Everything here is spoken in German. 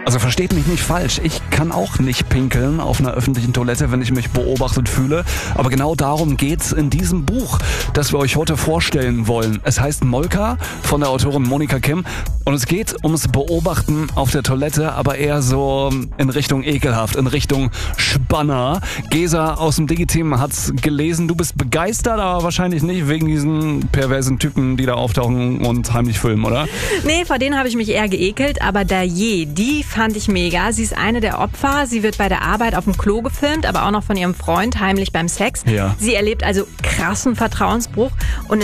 Also versteht mich nicht falsch, ich kann auch nicht pinkeln auf einer öffentlichen Toilette, wenn ich mich beobachtet fühle. Aber genau darum geht's in diesem Buch, das wir euch heute vorstellen wollen. Es heißt Molka von der Autorin Monika Kim und es geht ums Beobachten auf der Toilette, aber eher so in Richtung ekelhaft, in Richtung Spanner. Gesa aus dem Digi-Team hat's gelesen. Du bist begeistert, aber wahrscheinlich nicht wegen diesen perversen Typen, die da auftauchen und heimlich filmen, oder? Nee, vor denen habe ich mich eher geekelt, aber Daye, die fand ich mega. Sie ist eine der Opfer. Sie wird bei der Arbeit auf dem Klo gefilmt, aber auch noch von ihrem Freund heimlich beim Sex. Ja. Sie erlebt also krassen Vertrauensbruch und